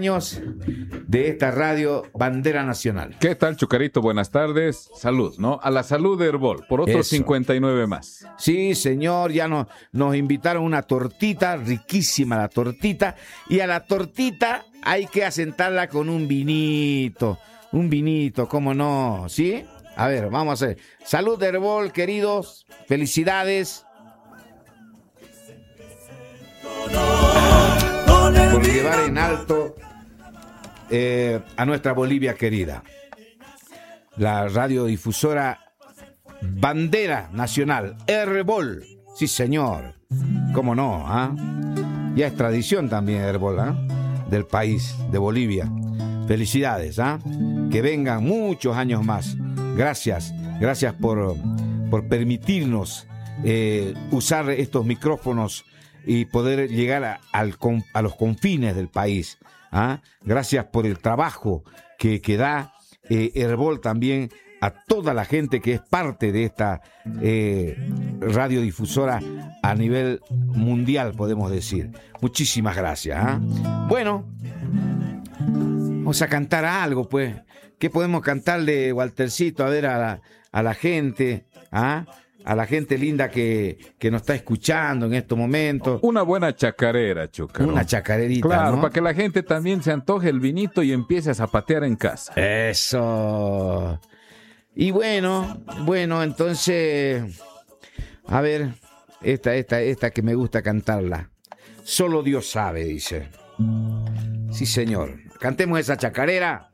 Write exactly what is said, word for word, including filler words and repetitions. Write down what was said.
años de esta radio Bandera Nacional. ¿Qué tal, Chucarito? Buenas tardes. Salud, ¿no? A la salud de Herbol, por otros Eso. cincuenta y nueve más. Sí, señor, ya nos, nos invitaron una tortita, riquísima la tortita, y a la tortita hay que asentarla con un vinito, un vinito, ¿cómo no? ¿Sí? A ver, vamos a hacer. Salud de Herbol, queridos, felicidades. Por llevar en alto eh, a nuestra Bolivia querida. La radiodifusora Bandera Nacional, Herbol. Sí, señor. ¿Cómo no? ¿Ah? Ya es tradición también Herbol, ¿ah? Del país, de Bolivia. Felicidades, ¿ah? Que vengan muchos años más. Gracias, gracias por, por permitirnos eh, usar estos micrófonos y poder llegar a, al, a los confines del país. ¿Ah? Gracias por el trabajo que, que da eh, Herbol también a toda la gente que es parte de esta eh, radiodifusora a nivel mundial, podemos decir. Muchísimas gracias. ¿Ah? Bueno, vamos a cantar algo, pues. ¿Qué podemos cantarle, Waltercito, a ver a la, a la gente? ¿Ah? A la gente linda que, que nos está escuchando en estos momentos. Una buena chacarera, Chúcaro. Una chacarerita, Claro, ¿no? para que la gente también se antoje el vinito y empiece a zapatear en casa. Eso. Y bueno, bueno, entonces, a ver, esta, esta, esta que me gusta cantarla. Solo Dios sabe, dice. Sí, señor. Cantemos esa chacarera.